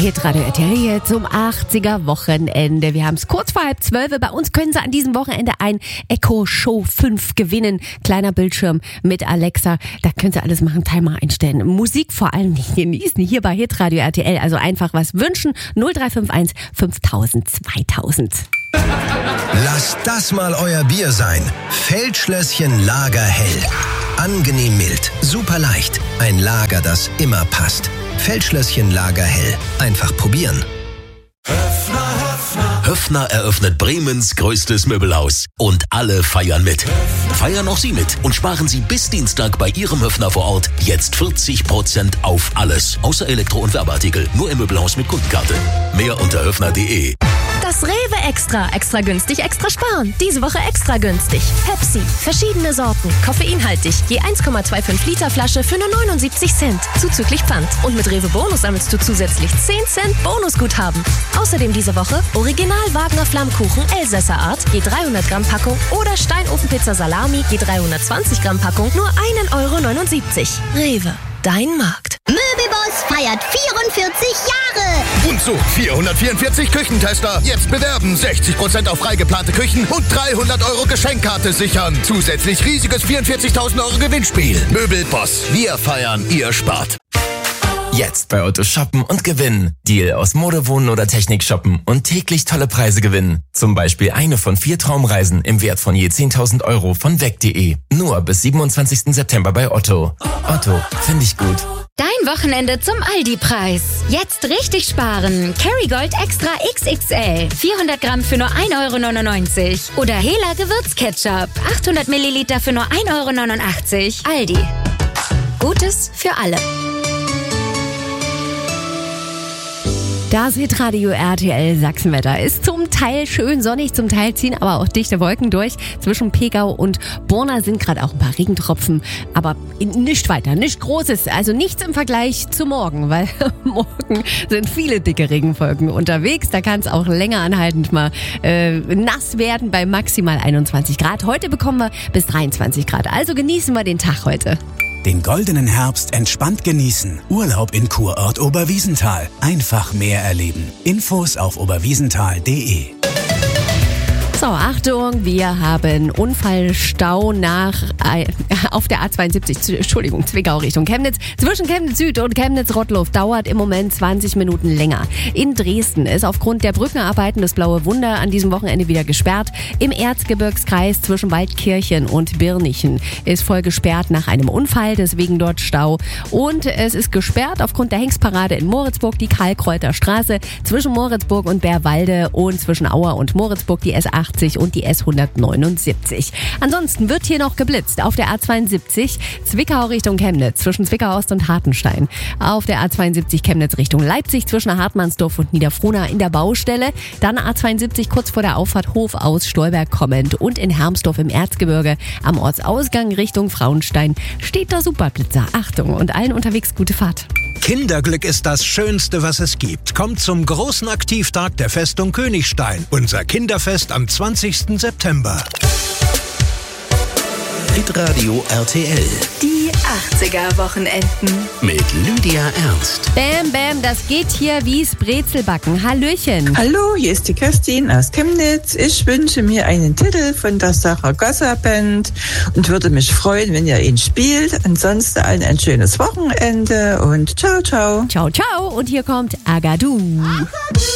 Hitradio RTL hier zum 80er Wochenende. Wir haben es kurz vor 11:30. Bei uns können Sie an diesem Wochenende ein Echo Show 5 gewinnen. Kleiner Bildschirm mit Alexa. Da können Sie alles machen, Timer einstellen. Musik vor allem genießen hier bei Hitradio RTL. Also einfach was wünschen. 0351 5000 2000. Lasst das mal euer Bier sein. Feldschlösschen Lagerhell. Angenehm mild, super leicht. Ein Lager, das immer passt. Feldschlösschen Lagerhell. Einfach probieren. Höffner eröffnet Bremens größtes Möbelhaus. Und alle feiern mit. Feiern auch Sie mit und sparen Sie bis Dienstag bei Ihrem Höffner vor Ort jetzt 40% auf alles. Außer Elektro- und Werbeartikel. Nur im Möbelhaus mit Kundenkarte. Mehr unter höffner.de. Das Rewe Extra. Extra günstig, extra sparen. Diese Woche extra günstig. Pepsi. Verschiedene Sorten. Koffeinhaltig. Je 1,25 Liter Flasche für nur 79 Cent. Zuzüglich Pfand. Und mit Rewe Bonus sammelst du zusätzlich 10 Cent Bonusguthaben. Außerdem diese Woche Original Wagner Flammkuchen Elsässer Art. Je 300 Gramm Packung. Oder Steinofenpizza Salami. Je 320 Gramm Packung. Nur 1,79 €. Rewe. Dein Markt. Möbelboss feiert 44 Jahre. Und so 444 Küchentester. Jetzt bewerben. 60% auf frei geplante Küchen und 300 € Geschenkkarte sichern. Zusätzlich riesiges 44.000 € Gewinnspiel. Möbelboss. Wir feiern, ihr spart. Jetzt bei Otto shoppen und gewinnen. Deal aus Mode, Wohnen oder Technik shoppen und täglich tolle Preise gewinnen. Zum Beispiel eine von 4 Traumreisen im Wert von je 10.000 € von weg.de. Nur bis 27. September bei Otto. Otto, finde ich gut. Dein Wochenende zum Aldi-Preis. Jetzt richtig sparen. Kerrygold Extra XXL. 400 Gramm für nur 1,99 €. Oder Hela Gewürzketchup. 800 Milliliter für nur 1,89 €. Aldi. Gutes für alle. Das Hitradio RTL Sachsenwetter ist zum Teil schön sonnig, zum Teil ziehen aber auch dichte Wolken durch. Zwischen Pegau und Borna sind gerade auch ein paar Regentropfen, aber nicht weiter, nicht Großes, also nichts im Vergleich zu morgen, weil morgen sind viele dicke Regenwolken unterwegs. Da kann es auch länger anhaltend mal nass werden bei maximal 21 Grad. Heute bekommen wir bis 23 Grad, also genießen wir den Tag heute. Den goldenen Herbst entspannt genießen. Urlaub in Kurort Oberwiesenthal. Einfach mehr erleben. Infos auf oberwiesenthal.de. So, Achtung, wir haben Unfallstau auf der A72, Zwickau Richtung Chemnitz. Zwischen Chemnitz Süd und Chemnitz-Rottlow dauert im Moment 20 Minuten länger. In Dresden ist aufgrund der Brückenarbeiten das Blaue Wunder an diesem Wochenende wieder gesperrt. Im Erzgebirgskreis zwischen Waldkirchen und Birnichen ist voll gesperrt nach einem Unfall, deswegen dort Stau. Und es ist gesperrt aufgrund der Hengstparade in Moritzburg, die Karl-Kreuter Straße, zwischen Moritzburg und Bärwalde und zwischen Auer und Moritzburg die S80 und die S179. Ansonsten wird hier noch geblitzt auf der A72 Zwickau Richtung Chemnitz zwischen Zwickau Ost und Hartenstein. Auf der A72 Chemnitz Richtung Leipzig zwischen Hartmannsdorf und Niederfrohna in der Baustelle. Dann A72 kurz vor der Auffahrt Hof aus Stolberg kommend und in Hermsdorf im Erzgebirge am Ortsausgang Richtung Frauenstein steht der Superblitzer. Achtung und allen unterwegs gute Fahrt. Kinderglück ist das Schönste, was es gibt. Kommt zum großen Aktivtag der Festung Königstein. Unser Kinderfest am 20. September. Hitradio RTL. Die 80er Wochenenden. Mit Lydia Ernst. Bam, bam, das geht hier wie's Brezelbacken. Hallöchen. Hallo, hier ist die Christine aus Chemnitz. Ich wünsche mir einen Titel von der Saragossa Band und würde mich freuen, wenn ihr ihn spielt. Ansonsten allen ein schönes Wochenende und ciao, ciao. Ciao, ciao. Und hier kommt Agadoo.